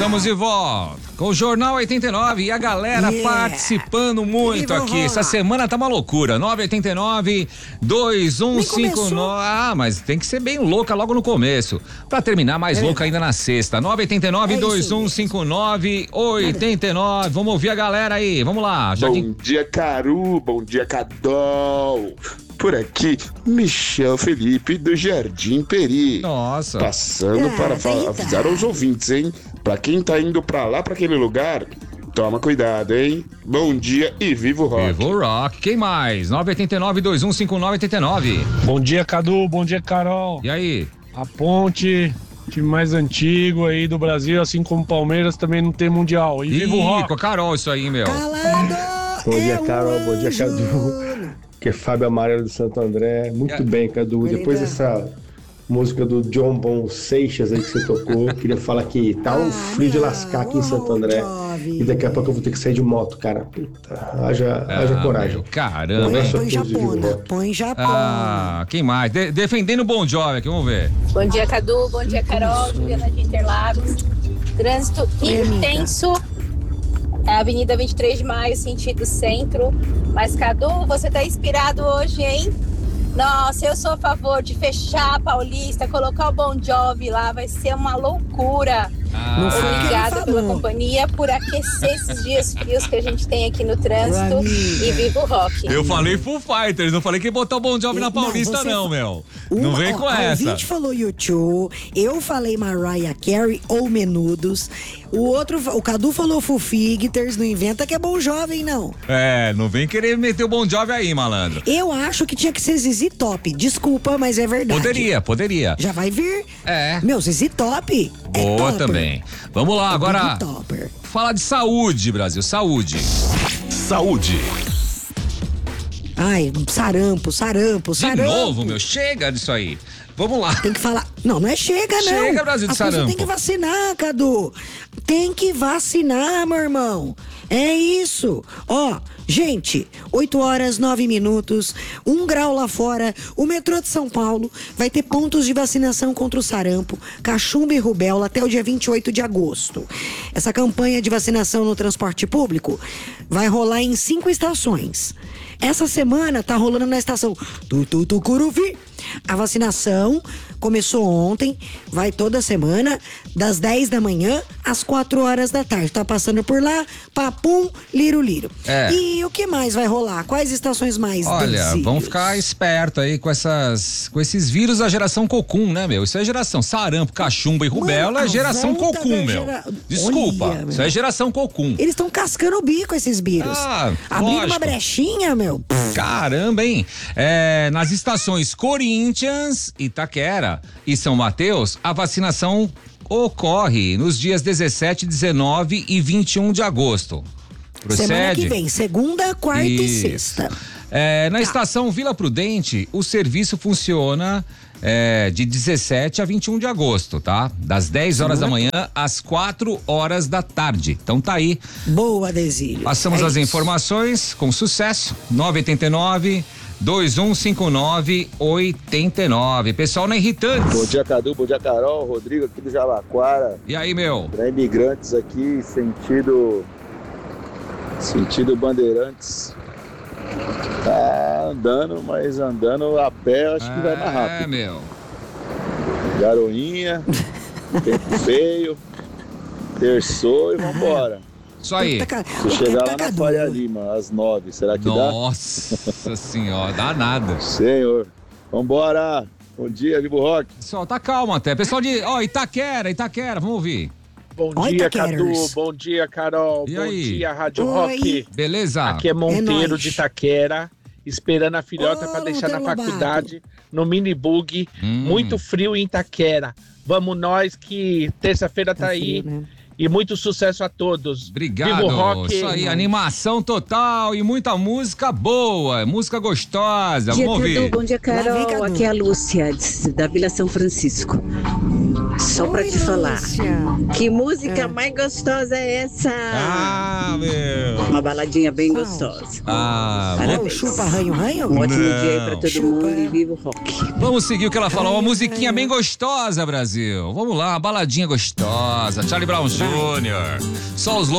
Estamos de volta com o Jornal 89 e a galera participando muito aqui. Essa semana tá uma loucura. 989-2159. Ah, mas tem que ser bem louca logo no começo. Pra terminar mais louca ainda na sexta. 989-2159-89. Vamos ouvir a galera aí. Vamos lá. Bom dia, Caru. Bom dia, Cadol. Por aqui, Michel Felipe do Jardim Peri. Nossa. Passando para avisar aos ouvintes, hein? Pra quem tá indo pra lá, pra aquele lugar, toma cuidado, hein? Bom dia e viva o rock. Viva o rock. Quem mais? 989-2159-89. Bom dia, Cadu. Bom dia, Carol. E aí? A Ponte, time mais antigo aí do Brasil, assim como o Palmeiras, também não tem mundial. E viva o rock. Com a Carol isso aí, meu. Calado! Bom dia, Carol. Bom dia, Cadu. Que é Fábio Amarelo do Santo André. Muito bem, Cadu. Depois dessa música do John Bon Seixas aí que você tocou, queria falar que tá um frio de lascar aqui em Santo André. E daqui a pouco eu vou ter que sair de moto, cara. Puta, haja coragem. Meu, caramba. Põe Japão. Quem mais? Defendendo o Bon Jovi aqui, vamos ver. Bom dia, Cadu. Bom dia, Carol. Juliana de Interlagos. Trânsito intenso. É a Avenida 23 de Maio, sentido centro. Mas, Cadu, você tá inspirado hoje, hein? Nossa, eu sou a favor de fechar a Paulista, colocar o Bon Jovi lá, vai ser uma loucura. Obrigada pela companhia, por aquecer esses dias frios que a gente tem aqui no trânsito. E viva o rock. Eu falei Foo Fighters, não falei que botar o Bon Jovi na Paulista não, meu. Não vem com essa. A gente falou U2, eu falei Mariah Carey ou Menudos. O Cadu falou Foo Fighters, não inventa que é Bon Jovi, não. Não vem querer meter o Bon Jovi aí, malandro. Eu acho que tinha que ser ZZ Top, desculpa, mas é verdade. Poderia. Já vai vir? Meu, ZZ Top boa também. Vamos lá, agora fala de saúde, Brasil, saúde. Ai, sarampo. De novo, meu, chega disso aí. Vamos lá. Tem que falar. Não é chega, não. Chega, Brasil, de sarampo. Tem que vacinar, Cadu. Tem que vacinar, meu irmão. É isso. Gente, 8h09, 1 grau lá fora. O metrô de São Paulo vai ter pontos de vacinação contra o sarampo, cachumba e rubéola até o dia 28 de agosto. Essa campanha de vacinação no transporte público vai rolar em 5 estações. Essa semana tá rolando na estação Tucuruvi. A vacinação começou ontem, vai toda semana, das 10 da manhã às 4 horas da tarde. Tá passando por lá, papum, liro. E o que mais vai rolar? Quais estações mais? Olha, vamos ficar esperto aí com esses vírus da geração cocum, né, meu? Isso é geração sarampo, cachumba e rubéola, é geração cocum, meu. Desculpa, olha, isso é geração cocum. Eles estão cascando o bico, esses vírus. Abrindo uma brechinha, meu. Caramba, hein? Nas estações Corinthians, Itaquera e São Mateus, a vacinação ocorre nos dias 17, 19 e 21 de agosto. Procede? Semana que vem, segunda, quarta e sexta. Na estação Vila Prudente, o serviço funciona de 17 a 21 de agosto, tá? Das 10 horas da manhã às 4 horas da tarde. Então tá aí. Boa, Desílio. Passamos as informações com sucesso. 989-2159-89. Pessoal na Irritantes. Bom dia, Cadu. Bom dia, Carol. Rodrigo aqui do Jabaquara. E aí, meu? Para imigrantes aqui, sentido Bandeirantes. Tá andando, mas andando a pé, acho que vai mais rápido. Meu. Garoinha, tempo feio, terçou e vambora. Isso aí. Se chegar lá na Faria Lima, às 9, será que dá? Nossa senhora, dá nada. Senhor, vambora. Bom dia, Vivo Rock. Pessoal, tá calmo até. Pessoal de Itaquera, vamos ouvir. Bom dia, Cadu. Bom dia, Carol. E bom aí? dia, Rádio Rock. Beleza? Aqui é Monteiro de Itaquera, esperando a filhota para deixar na faculdade, no mini bug. Muito frio em Itaquera. Vamos nós que terça-feira tá aí. Né? E muito sucesso a todos. Obrigado. Vivo Rock. Isso aí, animação total e muita música boa, música gostosa. Bom dia, vamos ouvir. Cadu. Bom dia, Carol. Aqui é a Lúcia, da Vila São Francisco. Só pra te falar. Que música mais gostosa é essa? Ah, meu. Uma baladinha bem gostosa. Ah, Não, chupa ranho? Um ótimo dia aí pra todo mundo e viva o rock. Vamos seguir o que ela falou, uma musiquinha bem gostosa, Brasil. Vamos lá, uma baladinha gostosa. Charlie Brown Jr. Só os loucos.